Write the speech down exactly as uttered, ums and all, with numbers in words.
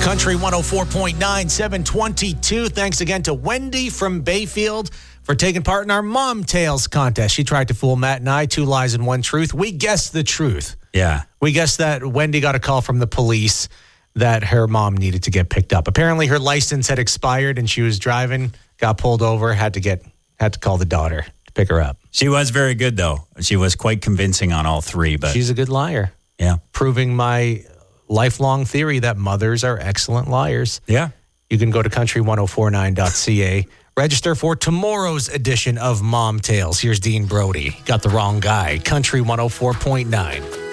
Country one oh four point nine, seven twenty-two. Thanks again to Wendy from Bayfield for taking part in our Mom Tales contest. She tried to fool Matt and I, two lies and one truth. We guessed the truth. Yeah. We guessed that Wendy got a call from the police that her mom needed to get picked up. Apparently her license had expired and she was driving, got pulled over, had to get had to call the daughter to pick her up. She was very good, though. She was quite convincing on all three. But she's a good liar. Yeah. Proving my lifelong theory that mothers are excellent liars. Yeah. You can go to country ten forty-nine dot c a. Register for tomorrow's edition of Mom Tales. Here's Dean Brody. Got the wrong guy. Country one oh four point nine.